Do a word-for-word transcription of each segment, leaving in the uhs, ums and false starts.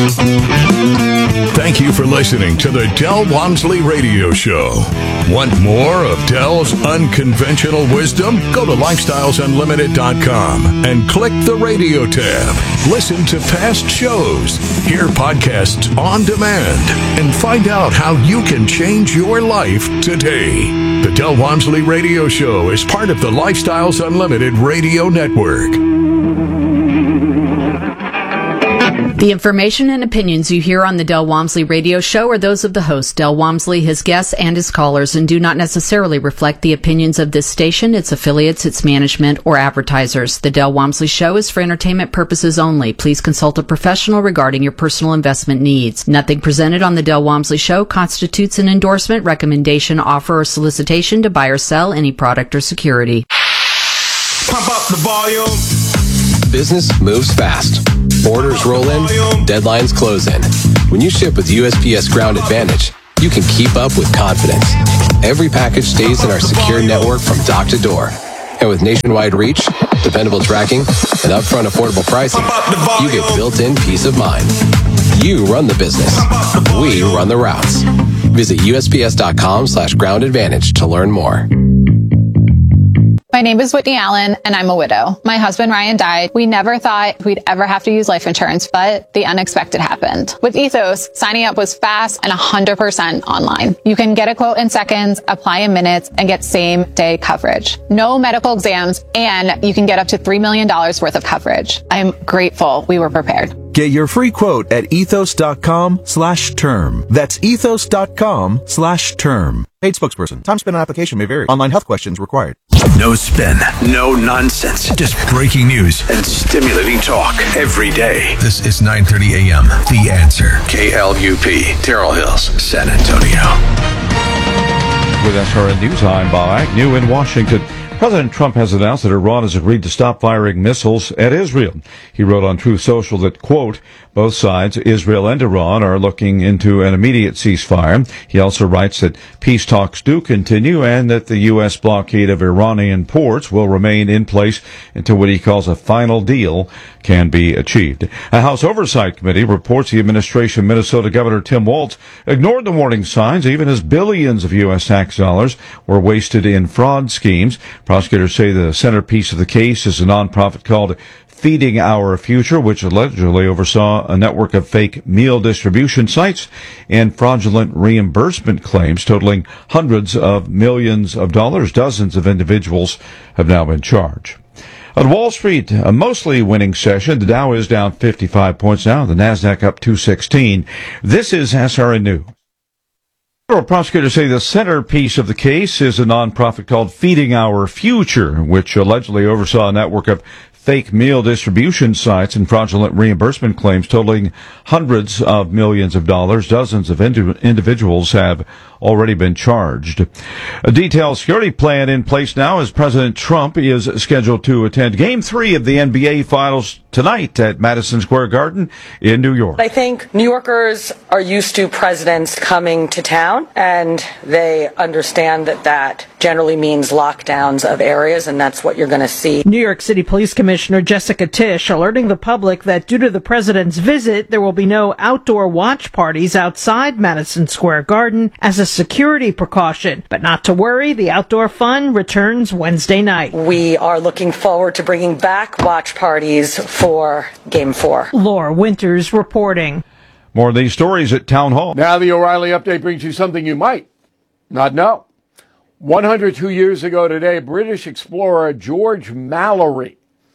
Thank you for listening to the Del Walmsley Radio Show. Want more of Del's unconventional wisdom? Go to lifestyles unlimited dot com and click the radio tab. Listen to past shows, hear podcasts on demand, and find out how you can change your life today. The Del Walmsley Radio Show is part of the Lifestyles Unlimited Radio Network. The information and opinions you hear on the Del Walmsley Radio Show are those of the host, Del Walmsley, his guests, and his callers, and do not necessarily reflect the opinions of this station, its affiliates, its management, or advertisers. The Del Walmsley Show is for entertainment purposes only. Please consult a professional regarding your personal investment needs. Nothing presented on the Del Walmsley Show constitutes an endorsement, recommendation, offer, or solicitation to buy or sell any product or security. Pump up the volume. Business moves fast. Orders roll in, deadlines close in. When you ship with U S P S Ground Advantage, you can keep up with confidence. Every package stays in our secure network from dock to door. And with nationwide reach, dependable tracking, and upfront affordable pricing, you get built-in peace of mind. You run the business. We run the routes. Visit U S P S dot com slash ground advantage to learn more. My name is Whitney Allen, and I'm a widow. My husband, Ryan, died. We never thought we'd ever have to use life insurance, but the unexpected happened. With Ethos, signing up was fast and one hundred percent online. You can get a quote in seconds, apply in minutes, and get same-day coverage. No medical exams, and you can get up to three million dollars worth of coverage. I'm grateful we were prepared. Get your free quote at ethos.com slash term. That's ethos.com slash term. Paid spokesperson. Time spent on application may vary. Online health questions required. No spin, no nonsense, just breaking news and stimulating talk every day. This is nine thirty a.m. The Answer. K L U P, Terrell Hills, San Antonio. With S R N News, I'm Bob Agnew in Washington. President Trump has announced that Iran has agreed to stop firing missiles at Israel. He wrote on Truth Social that, quote, both sides, Israel and Iran, are looking into an immediate ceasefire. He also writes that peace talks do continue and that the U S blockade of Iranian ports will remain in place until what he calls a final deal can be achieved. A House Oversight Committee reports the administration of Minnesota Governor Tim Walz ignored the warning signs even as billions of U S tax dollars were wasted in fraud schemes. Prosecutors say the centerpiece of the case is a nonprofit called Feeding Our Future, which allegedly oversaw a network of fake meal distribution sites and fraudulent reimbursement claims totaling hundreds of millions of dollars. Dozens of individuals have now been charged. On Wall Street, a mostly winning session. The Dow is down fifty-five points now. The Nasdaq up two sixteen. This is S R N News. Federal prosecutors say the centerpiece of the case is a nonprofit called Feeding Our Future, which allegedly oversaw a network of fake meal distribution sites and fraudulent reimbursement claims totaling hundreds of millions of dollars. Dozens of indi- individuals have already been charged. A detailed security plan in place now as President Trump is scheduled to attend Game three of the N B A Finals tonight at Madison Square Garden in New York. I think New Yorkers are used to presidents coming to town, and they understand that that generally means lockdowns of areas, and that's what you're going to see. New York City Police Commissioner Jessica Tisch alerting the public that due to the president's visit, there will be no outdoor watch parties outside Madison Square Garden as a security precaution. But not to worry, the outdoor fun returns Wednesday night. We are looking forward to bringing back watch parties for Game four. Laura Winters reporting. More of these stories at Town Hall. Now the O'Reilly Update brings you something you might not know. one hundred two years ago today, British explorer George Mallory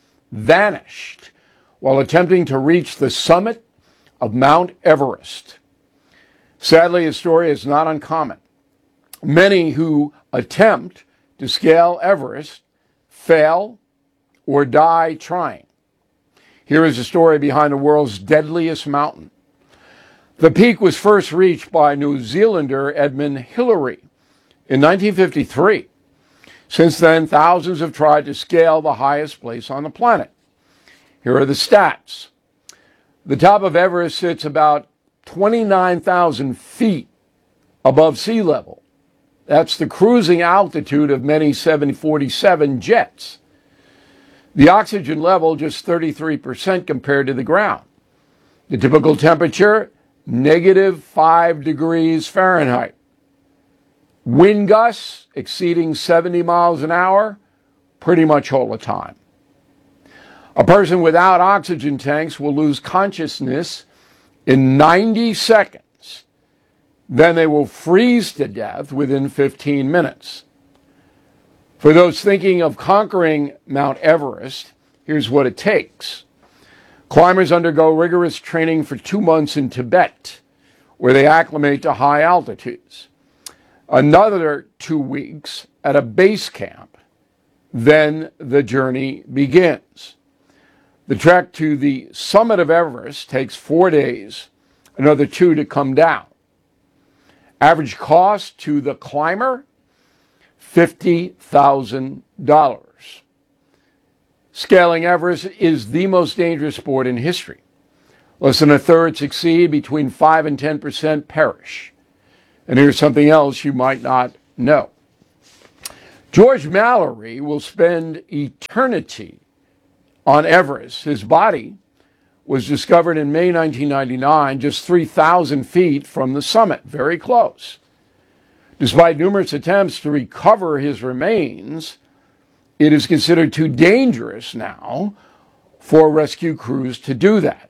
vanished while attempting to reach the summit of Mount Everest. Sadly, his story is not uncommon. Many who attempt to scale Everest fail or die trying. Here is a story behind the world's deadliest mountain. The peak was first reached by New Zealander Edmund Hillary in nineteen fifty-three. Since then, thousands have tried to scale the highest place on the planet. Here are the stats. The top of Everest sits about twenty-nine thousand feet above sea level. That's the cruising altitude of many seven forty-seven jets. The oxygen level just thirty-three percent compared to the ground. The typical temperature, negative five degrees Fahrenheit. Wind gusts exceeding seventy miles an hour pretty much all the time. A person without oxygen tanks will lose consciousness in ninety seconds. Then they will freeze to death within fifteen minutes. For those thinking of conquering Mount Everest, here's what it takes. Climbers undergo rigorous training for two months in Tibet, where they acclimate to high altitudes. Another two weeks at a base camp. Then the journey begins. The trek to the summit of Everest takes four days, another two to come down. Average cost to the climber, fifty thousand dollars. Scaling Everest is the most dangerous sport in history. Less than a third succeed, between five and ten percent perish. And here's something else you might not know. George Mallory will spend eternity on Everest. His body was discovered in May nineteen ninety-nine, just three thousand feet from the summit, very close. Despite numerous attempts to recover his remains, it is considered too dangerous now for rescue crews to do that.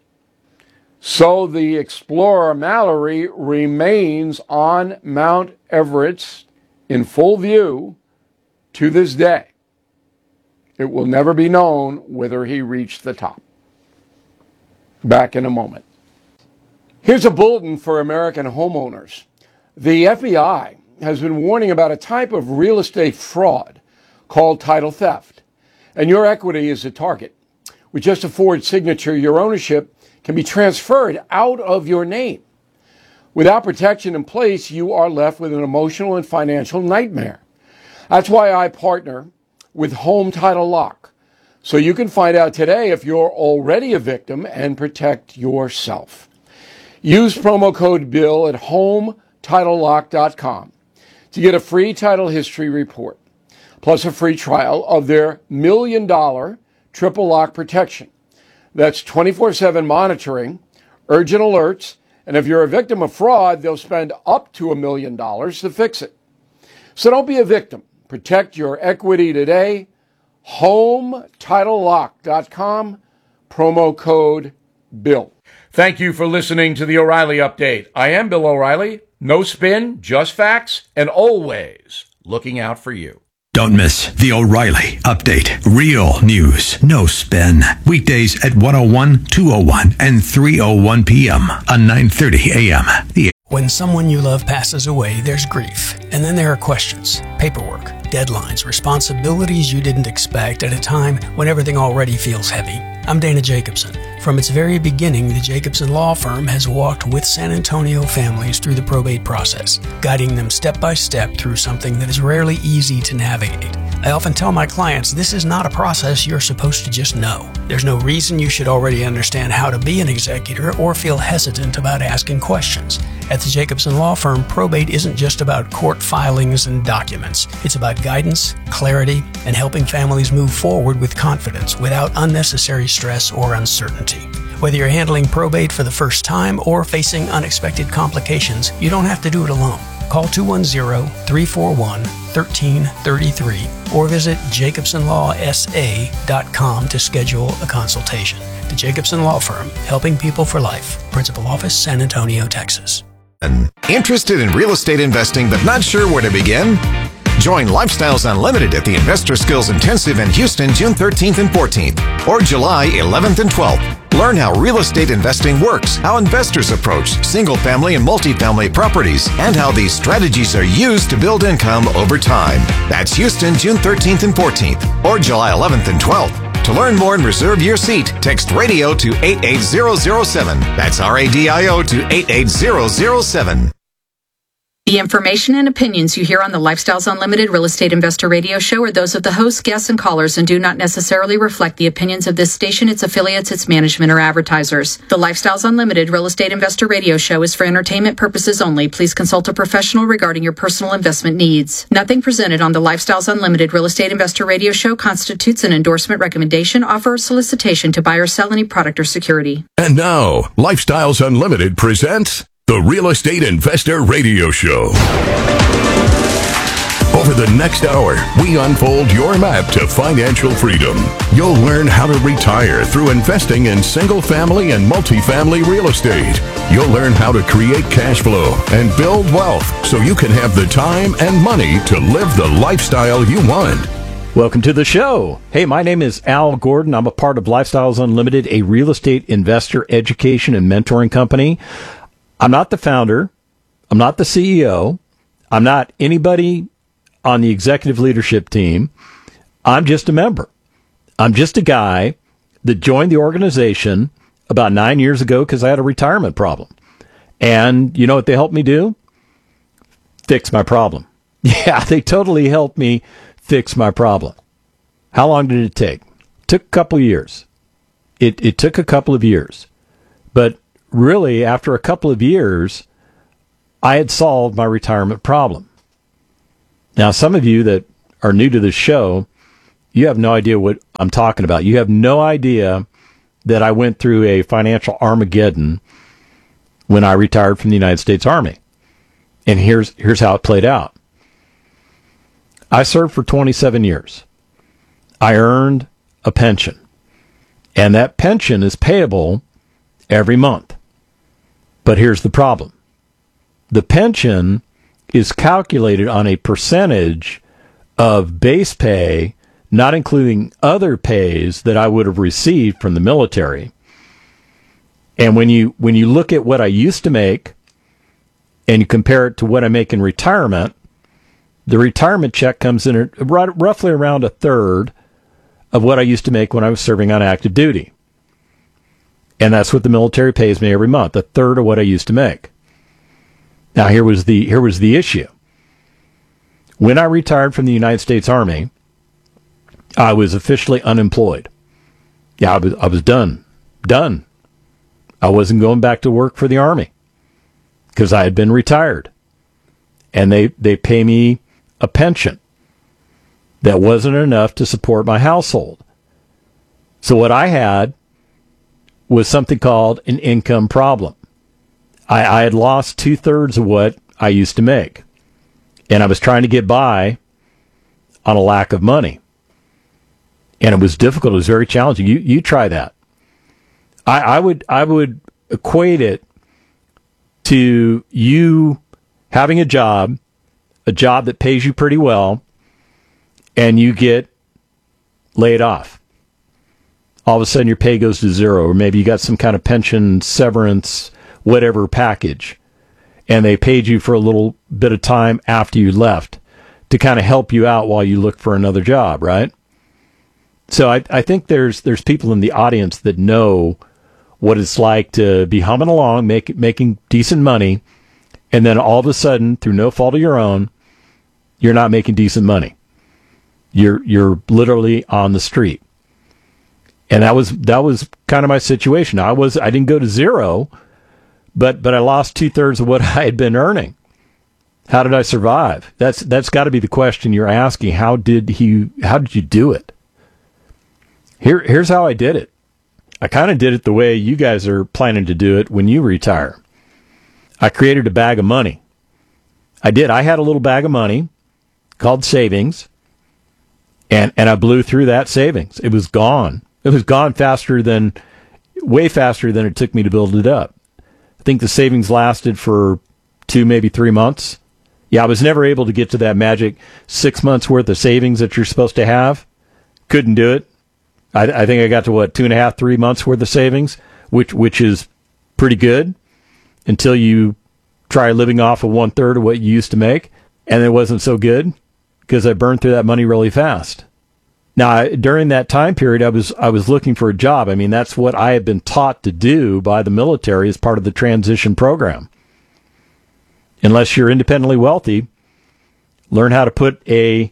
So the explorer Mallory remains on Mount Everest in full view to this day. It will never be known whether he reached the top. Back in a moment. Here's a bulletin for American homeowners. The F B I has been warning about a type of real estate fraud called title theft. And your equity is a target. With just a Ford signature, your ownership can be transferred out of your name. Without protection in place, you are left with an emotional and financial nightmare. That's why I partner with Home Title Lock, so you can find out today if you're already a victim and protect yourself. Use promo code BILL at home title lock dot com to get a free title history report, plus a free trial of their million dollar triple lock protection. That's twenty-four seven monitoring, urgent alerts, and if you're a victim of fraud, they'll spend up to a million dollars to fix it. So don't be a victim. Protect your equity today. home title lock dot com, promo code BILL. Thank you for listening to the O'Reilly Update. I am Bill O'Reilly. No spin, just facts, and always looking out for you. Don't miss the O'Reilly Update. Real news, no spin. Weekdays at one oh one, two oh one, and three oh one p.m. on nine thirty a.m. The When someone you love passes away, there's grief. And then there are questions, paperwork, deadlines, responsibilities you didn't expect at a time when everything already feels heavy. I'm Dana Jacobson. From its very beginning, the Jacobson Law Firm has walked with San Antonio families through the probate process, guiding them step by step through something that is rarely easy to navigate. I often tell my clients this is not a process you're supposed to just know. There's no reason you should already understand how to be an executor or feel hesitant about asking questions. At the Jacobson Law Firm, probate isn't just about court filings and documents. It's about guidance, clarity, and helping families move forward with confidence without unnecessary stress or uncertainty. Whether you're handling probate for the first time or facing unexpected complications, you don't have to do it alone. Call two one zero, three four one, one three three three or visit jacobson law s a dot com to schedule a consultation. The Jacobson Law Firm, helping people for life. Principal Office, San Antonio, Texas. Interested in real estate investing but not sure where to begin? Join Lifestyles Unlimited at the Investor Skills Intensive in Houston, June thirteenth and fourteenth, or July eleventh and twelfth. Learn how real estate investing works, how investors approach single-family and multifamily properties, and how these strategies are used to build income over time. That's Houston, June thirteenth and fourteenth, or July eleventh and twelfth. To learn more and reserve your seat, text radio to eight eight zero zero seven. That's R A D I O to eight eight zero zero seven. The information and opinions you hear on the Lifestyles Unlimited Real Estate Investor Radio Show are those of the hosts, guests, and callers and do not necessarily reflect the opinions of this station, its affiliates, its management, or advertisers. The Lifestyles Unlimited Real Estate Investor Radio Show is for entertainment purposes only. Please consult a professional regarding your personal investment needs. Nothing presented on the Lifestyles Unlimited Real Estate Investor Radio Show constitutes an endorsement, recommendation, offer, or solicitation to buy or sell any product or security. And now, Lifestyles Unlimited presents the Real Estate Investor Radio Show. Over the next hour, we unfold your map to financial freedom. You'll learn how to retire through investing in single-family and multifamily real estate. You'll learn how to create cash flow and build wealth so you can have the time and money to live the lifestyle you want. Welcome to the show. Hey, my name is Al Gordon. I'm a part of Lifestyles Unlimited, a real estate investor education and mentoring company. I'm not the founder. I'm not the C E O. I'm not anybody on the executive leadership team. I'm just a member. I'm just a guy that joined the organization about nine years ago because I had a retirement problem. And you know what they helped me do? Fix my problem. Yeah, they totally helped me fix my problem. How long did it take? It took a couple of years. It, it took a couple of years. But really, after a couple of years, I had solved my retirement problem. Now, some of you that are new to this show, you have no idea what I'm talking about. You have no idea that I went through a financial Armageddon when I retired from the United States Army. And here's here's how it played out. I served for twenty-seven years. I earned a pension. And that pension is payable every month. But here's the problem. The pension is calculated on a percentage of base pay, not including other pays that I would have received from the military. And when you when you look at what I used to make and you compare it to what I make in retirement, the retirement check comes in at roughly around a third of what I used to make when I was serving on active duty. And that's what the military pays me every month, a third of what I used to make. Now, here was the here was the issue. When I retired from the United States Army, I was officially unemployed. Yeah, I was I was done. Done. I wasn't going back to work for the Army because I had been retired. And they, they pay me a pension that wasn't enough to support my household. So what I had was something called an income problem. I, I had lost two-thirds of what I used to make. And I was trying to get by on a lack of money. And it was difficult. It was very challenging. You you try that. I, I would I would equate it to you having a job, a job that pays you pretty well, and you get laid off. All of a sudden your pay goes to zero, or maybe you got some kind of pension, severance, whatever package, and they paid you for a little bit of time after you left to kind of help you out while you look for another job, right? So I, I think there's there's people in the audience that know what it's like to be humming along, make, making decent money, and then all of a sudden, through no fault of your own, you're not making decent money. You're you're literally on the street. And that was that was kind of my situation. I was I didn't go to zero, but but I lost two thirds of what I had been earning. How did I survive? That's that's got to be the question you're asking. How did he? How did you do it? Here here's how I did it. I kind of did it the way you guys are planning to do it when you retire. I created a bag of money. I did. I had a little bag of money called savings, and and I blew through that savings. It was gone. It was gone faster than, way faster than it took me to build it up. I think the savings lasted for two, maybe three months. Yeah, I was never able to get to that magic six months worth of savings that you're supposed to have. Couldn't do it. I, I think I got to, what, two and a half, three months worth of savings, which which is pretty good until you try living off of one third of what you used to make. And it wasn't so good because I burned through that money really fast. Now, I, during that time period, I was I was looking for a job. I mean, that's what I had been taught to do by the military as part of the transition program. unless you're independently wealthy, learn how to put a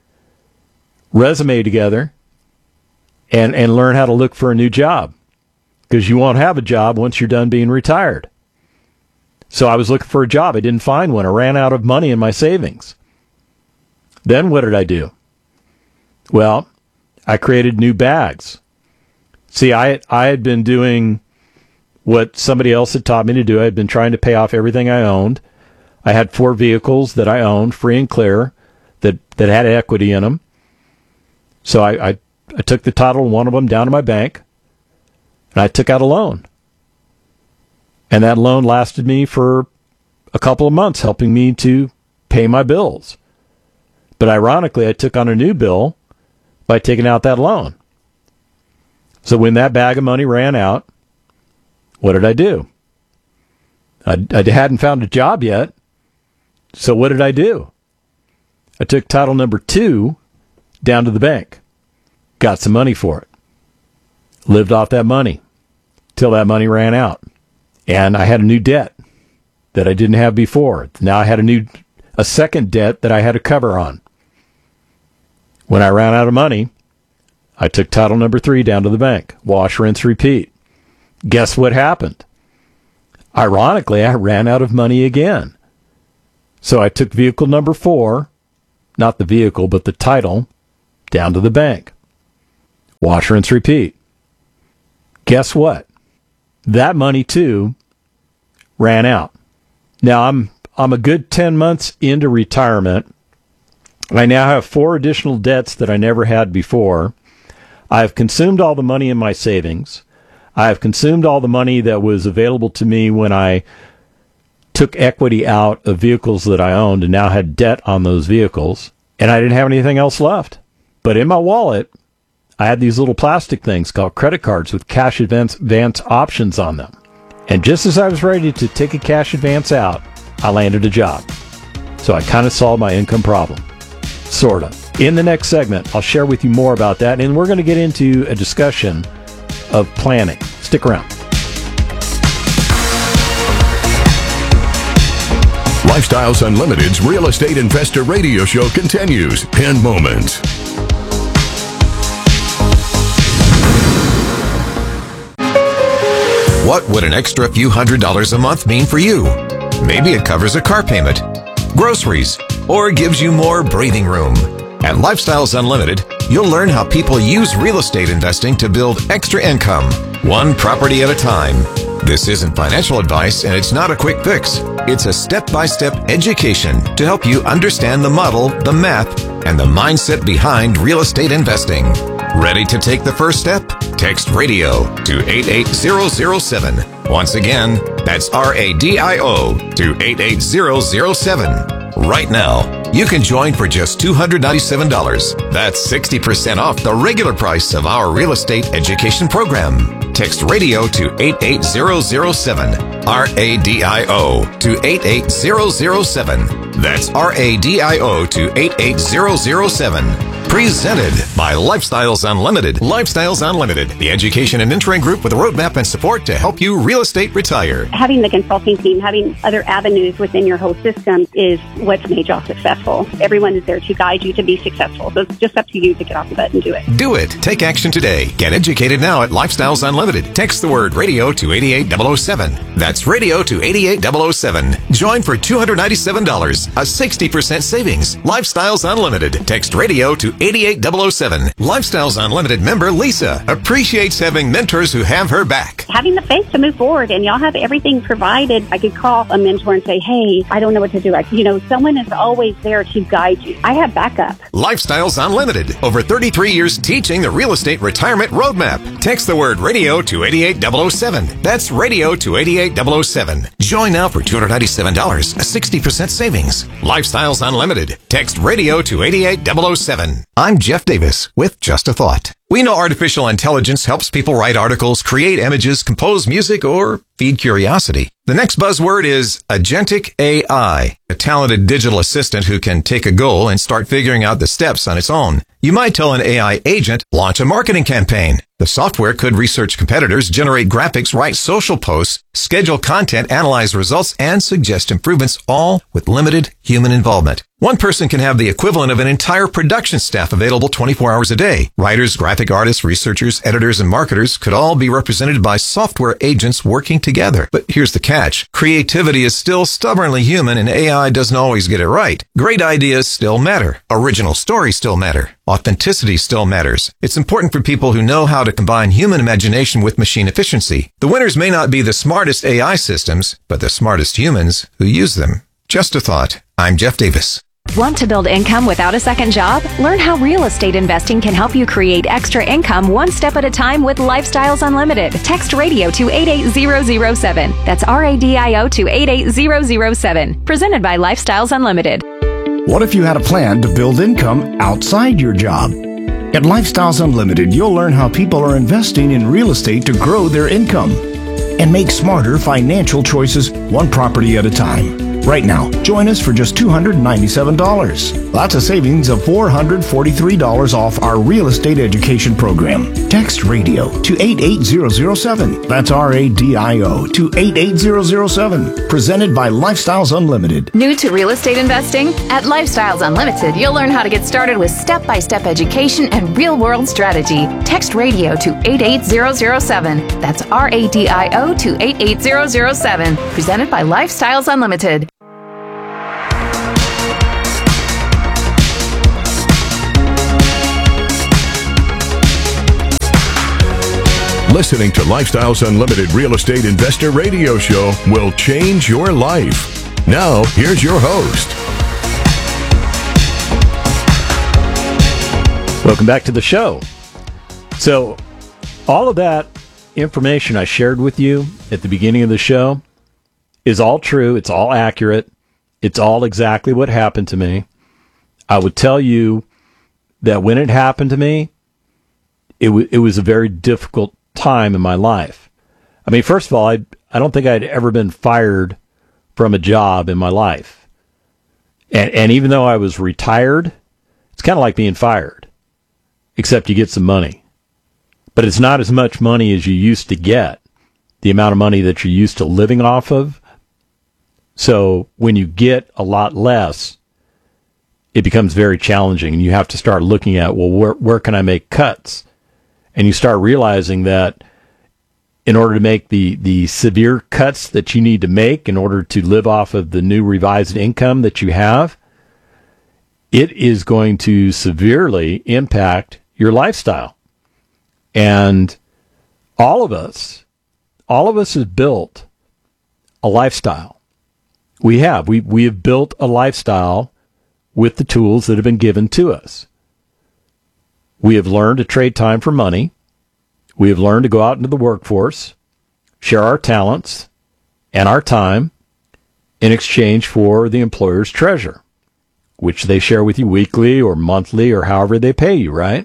resume together and, and learn how to look for a new job, because you won't have a job once you're done being retired. So I was looking for a job. I didn't find one. I ran out of money in my savings. Then what did I do? Well, I created new bags. See, I I had been doing what somebody else had taught me to do. I had been trying to pay off everything I owned. I had four vehicles that I owned, free and clear, that, that had equity in them. So I, I, I took the title of one of them down to my bank, and I took out a loan. And that loan lasted me for a couple of months, helping me to pay my bills. But ironically, I took on a new bill by taking out that loan. So when that bag of money ran out, what did I do? I, I hadn't found a job yet. So what did I do? I took title number two down to the bank, got some money for it, lived off that money till that money ran out. And I had a new debt that I didn't have before. Now I had a new, a second debt that I had to cover on. When I ran out of money, I took title number three down to the bank. Wash, rinse, repeat. Guess what happened? Ironically, I ran out of money again. So I took vehicle number four, not the vehicle, but the title, down to the bank. Wash, rinse, repeat. Guess what? That money, too, ran out. Now, I'm I'm a good ten months into retirement. I now have four additional debts that I never had before. I have consumed all the money in my savings. I have consumed all the money that was available to me when I took equity out of vehicles that I owned and now had debt on those vehicles, and I didn't have anything else left. But in my wallet, I had these little plastic things called credit cards with cash advance, advance options on them. And just as I was ready to take a cash advance out, I landed a job. So I kind of solved my income problem. Sort of. In the next segment, I'll share with you more about that, and we're going to get into a discussion of planning. Stick around. Lifestyles Unlimited's Real Estate Investor Radio Show continues in moments. What would an extra few hundred dollars a month mean for you? Maybe it covers a car payment, groceries, or gives you more breathing room. At Lifestyles Unlimited, you'll learn how people use real estate investing to build extra income, one property at a time. This isn't financial advice, and it's not a quick fix. It's a step-by-step education to help you understand the model, the math, and the mindset behind real estate investing. Ready to take the first step? Text RADIO to eight eight zero zero seven. Once again, that's R A D I O to eight eight zero zero seven. Right now, you can join for just two hundred ninety-seven dollars. That's sixty percent off the regular price of our real estate education program. Text RADIO to eight eight zero zero seven. R A D I O to eight eight zero zero seven. That's R A D I O to eight eight zero zero seven. Presented by Lifestyles Unlimited. Lifestyles Unlimited, the education and mentoring group with a roadmap and support to help you real estate retire. Having the consulting team, having other avenues within your whole system is what's made y'all successful. Everyone is there to guide you to be successful. So it's just up to you to get off the butt and do it. Do it. Take action today. Get educated now at Lifestyles Unlimited. Text the word radio to eight eight zero zero seven. That's radio to eight eight zero zero seven. Join for two hundred ninety-seven dollars, a sixty percent savings. Lifestyles Unlimited. Text radio to eight eight zero zero seven. Lifestyles Unlimited member Lisa appreciates having mentors who have her back. Having the faith to move forward, and y'all have everything provided. I could call a mentor and say, hey, I don't know what to do. I, you know, someone is always there to guide you. I have backup. Lifestyles Unlimited. Over thirty-three years teaching the real estate retirement roadmap. Text the word radio to eight eight zero zero seven. That's radio to eight eight zero zero seven. Join now for two hundred ninety-seven dollars, a sixty percent savings. Lifestyles Unlimited. Text radio to eight eight zero zero seven. I'm Jeff Davis with Just a Thought. We know artificial intelligence helps people write articles, create images, compose music, or feed curiosity. The next buzzword is Agentic A I, a talented digital assistant who can take a goal and start figuring out the steps on its own. You might tell an A I agent, launch a marketing campaign. The software could research competitors, generate graphics, write social posts, schedule content, analyze results, and suggest improvements, all with limited human involvement. One person can have the equivalent of an entire production staff available twenty-four hours a day. Writers, graphic artists, researchers, editors, and marketers could all be represented by software agents working together. But here's the catch. Creativity is still stubbornly human, and A I doesn't always get it right. Great ideas still matter. Original stories still matter. Authenticity still matters. It's important for people who know how to combine human imagination with machine efficiency. The winners may not be the smartest A I systems, but the smartest humans who use them. Just a thought. I'm Jeff Davis. Want to build income without a second job? Learn how real estate investing can help you create extra income one step at a time with Lifestyles Unlimited. Text radio to eight eight zero zero seven. That's R A D I O to eight eight zero zero seven. Presented by Lifestyles Unlimited. What if you had a plan to build income outside your job? At Lifestyles Unlimited, you'll learn how people are investing in real estate to grow their income and make smarter financial choices one property at a time. Right now, join us for just two hundred ninety-seven dollars. That's a savings of four hundred forty-three dollars off our real estate education program. Text radio to eight eight zero zero seven. That's R A D I O to eight eight zero zero seven. Presented by Lifestyles Unlimited. New to real estate investing? At Lifestyles Unlimited, you'll learn how to get started with step-by-step education and real-world strategy. Text radio to eight eight zero zero seven. That's R A D I O to eight eight zero zero seven. Presented by Lifestyles Unlimited. Listening to Lifestyles Unlimited Real Estate Investor Radio Show will change your life. Now, here's your host. Welcome back to the show. So, all of that information I shared with you at the beginning of the show is all true. It's all accurate. It's all exactly what happened to me. I would tell you that when it happened to me, it, w- it was a very difficult time in my life. I mean, first of all, I I don't think I'd ever been fired from a job in my life. And and even though I was retired, it's kind of like being fired, except you get some money. But it's not as much money as you used to get, the amount of money that you're used to living off of. So when you get a lot less, it becomes very challenging, and you have to start looking at, well, where where can I make cuts? And you start realizing that in order to make the, the severe cuts that you need to make in order to live off of the new revised income that you have, it is going to severely impact your lifestyle. And all of us, all of us have built a lifestyle. We have. We, we have built a lifestyle with the tools that have been given to us. We have learned to trade time for money. We have learned to go out into the workforce, share our talents and our time in exchange for the employer's treasure, which they share with you weekly or monthly or however they pay you, right?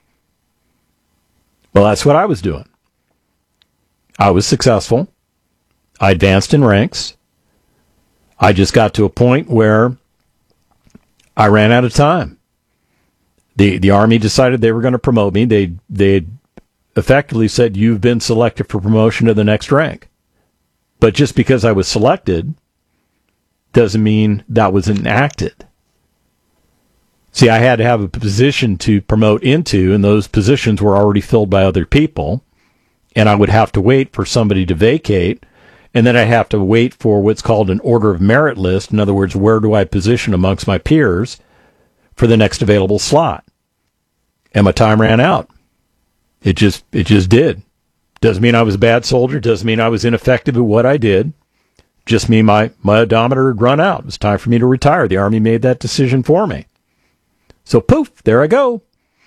Well, that's what I was doing. I was successful. I advanced in ranks. I just got to a point where I ran out of time. The the Army decided they were going to promote me. They they effectively said, you've been selected for promotion to the next rank. But just because I was selected doesn't mean that was enacted. See, I had to have a position to promote into, and those positions were already filled by other people. And I would have to wait for somebody to vacate, and then I have to wait for what's called an order of merit list. In other words, where do I position amongst my peers for the next available slot? And my time ran out. It just it just did. Doesn't mean I was a bad soldier. Doesn't mean I was ineffective at what I did. Just mean my, my odometer had run out. It was time for me to retire. The Army made that decision for me. So poof, there I go.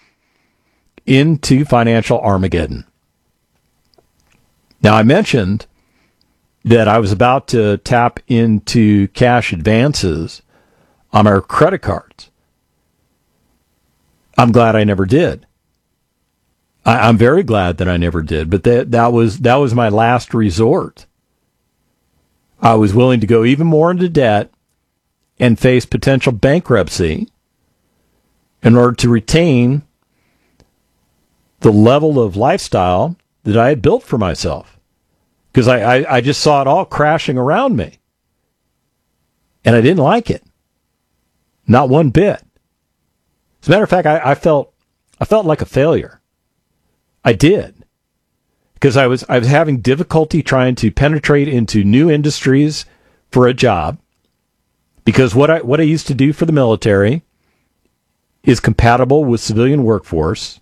Into financial Armageddon. Now, I mentioned that I was about to tap into cash advances on our credit cards. I'm glad I never did. I, I'm very glad that I never did, but that that was that was my last resort. I was willing to go even more into debt and face potential bankruptcy in order to retain the level of lifestyle that I had built for myself. Because I, I, I just saw it all crashing around me. And I didn't like it. Not one bit. As a matter of fact, I, I felt I felt like a failure. I did. Because I was I was having difficulty trying to penetrate into new industries for a job. Because what I what I used to do for the military is compatible with civilian workforce.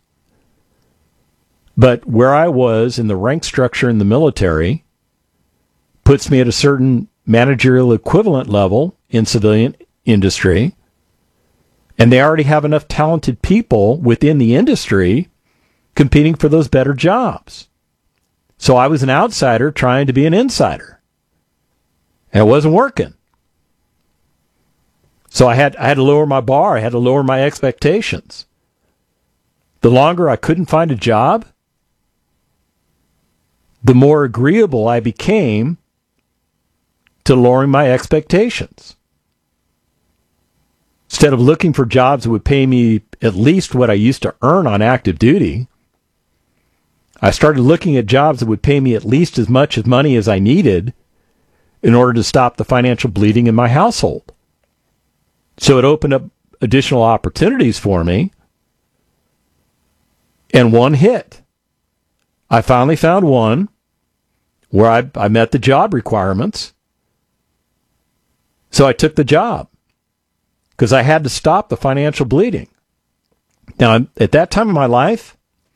But where I was in the rank structure in the military puts me at a certain managerial equivalent level in civilian industry. And they already have enough talented people within the industry competing for those better jobs. So I was an outsider trying to be an insider. And it wasn't working. So I had I had to lower my bar. I had to lower my expectations. The longer I couldn't find a job, the more agreeable I became to lowering my expectations. Instead of looking for jobs that would pay me at least what I used to earn on active duty, I started looking at jobs that would pay me at least as much as money as I needed in order to stop the financial bleeding in my household. So it opened up additional opportunities for me, and one hit. I finally found one where I, I met the job requirements. So I took the job because I had to stop the financial bleeding. Now, at that time in my life,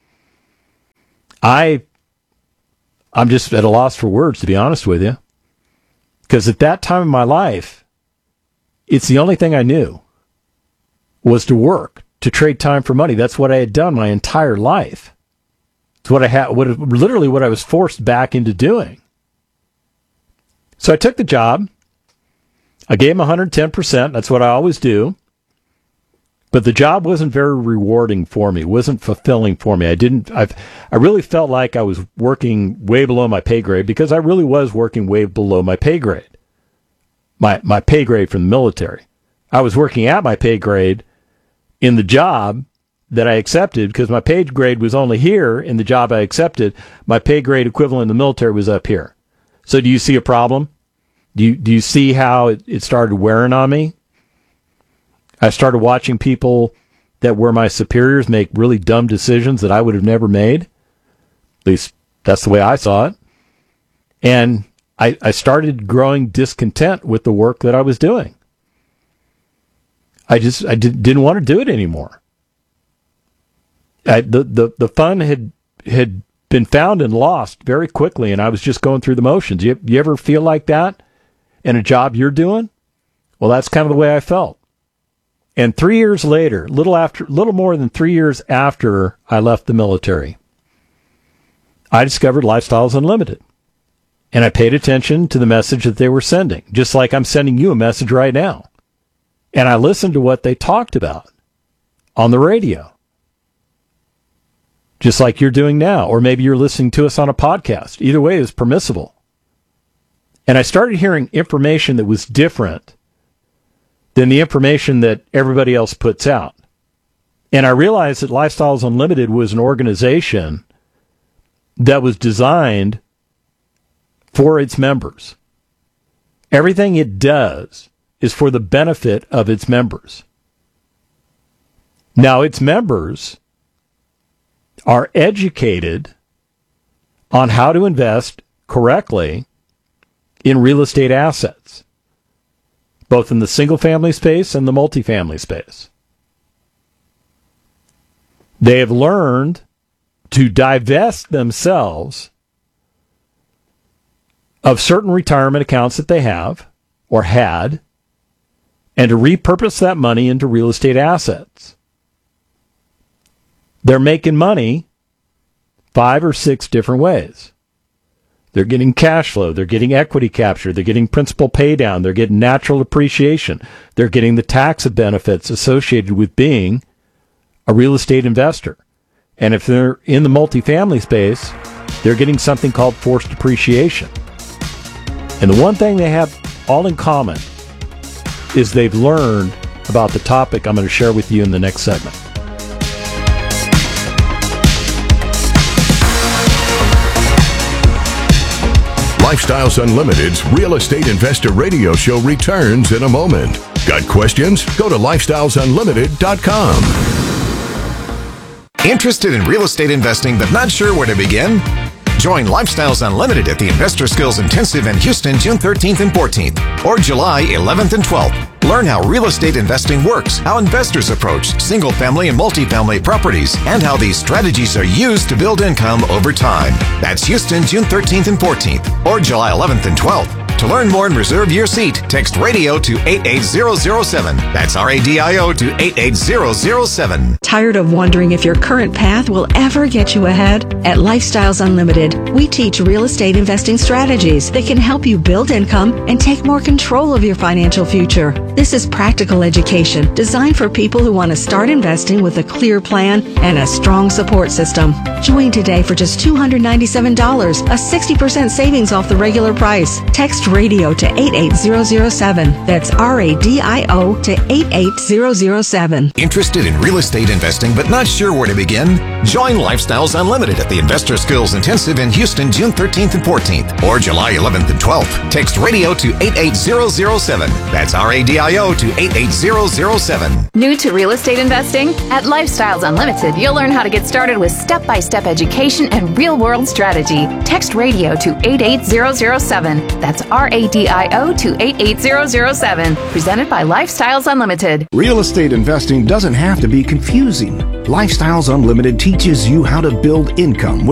I, I'm just at a loss for words, to be honest with you. Because at that time in my life, it's the only thing I knew was to work, to trade time for money. That's what I had done my entire life. It's what I had, what literally what I was forced back into doing. So I took the job. I gave him one hundred ten percent. That's what I always do. But the job wasn't very rewarding for me. It wasn't fulfilling for me. I didn't, I I really felt like I was working way below my pay grade because I really was working way below my pay grade. My, my pay grade from the military. I was working at my pay grade in the job that I accepted because my pay grade was only here in the job I accepted. My pay grade equivalent in the military was up here. So do you see a problem? Do you, do you see how it, it started wearing on me? I started watching people that were my superiors make really dumb decisions that I would have never made. At least that's the way I saw it. And I, I started growing discontent with the work that I was doing. I just I did, didn't want to do it anymore. I, the, the, the fun had had been found and lost very quickly, and I was just going through the motions. You, you ever feel like that in a job you're doing? Well, that's kind of the way I felt. And three years later, little after, little more than three years after I left the military, I discovered Lifestyles Unlimited. And I paid attention to the message that they were sending, just like I'm sending you a message right now. And I listened to what they talked about on the radio, just like you're doing now, or maybe you're listening to us on a podcast. Either way is permissible. And I started hearing information that was different than the information that everybody else puts out. And I realized that Lifestyles Unlimited was an organization that was designed for its members. Everything it does is for the benefit of its members. Now, its members are educated on how to invest correctly in real estate assets, both in the single-family space and the multifamily space. They have learned to divest themselves of certain retirement accounts that they have or had, and to repurpose that money into real estate assets. They're making money five or six different ways. They're getting cash flow. They're getting equity capture. They're getting principal pay down. They're getting natural appreciation. They're getting the tax benefits associated with being a real estate investor. And if they're in the multifamily space, they're getting something called forced depreciation. And the one thing they have all in common is they've learned about the topic I'm going to share with you in the next segment. Lifestyles Unlimited's Real Estate Investor Radio Show returns in a moment. Got questions? Go to lifestyles unlimited dot com. Interested in real estate investing but not sure where to begin? Join Lifestyles Unlimited at the Investor Skills Intensive in Houston June thirteenth and fourteenth or July eleventh and twelfth. Learn how real estate investing works, how investors approach single-family and multifamily properties, and how these strategies are used to build income over time. That's Houston June thirteenth and fourteenth or July eleventh and twelfth. To learn more and reserve your seat, text radio to eight eight zero zero seven. That's R A D I O to eight eight zero zero seven. Tired of wondering if your current path will ever get you ahead? At Lifestyles Unlimited, we teach real estate investing strategies that can help you build income and take more control of your financial future. This is practical education designed for people who want to start investing with a clear plan and a strong support system. Join today for just two hundred ninety-seven dollars, a sixty percent savings off the regular price. Text radio to eight eight zero zero seven. That's R A D I O to eight eight zero zero seven. Interested in real estate investing but not sure where to begin? Join Lifestyles Unlimited at the Investor Skills Intensive in Houston June thirteenth and fourteenth or July eleventh and twelfth. Text radio to eight eight zero zero seven. That's R A D I O to eight eight zero zero seven. New to real estate investing? At Lifestyles Unlimited, you'll learn how to get started with step-by-step education and real-world strategy. Text radio to eight eight zero zero seven. That's R A D I O to eight eight zero zero seven. Presented by Lifestyles Unlimited. Real estate investing doesn't have to be confusing. Lifestyles Unlimited teaches you how to build income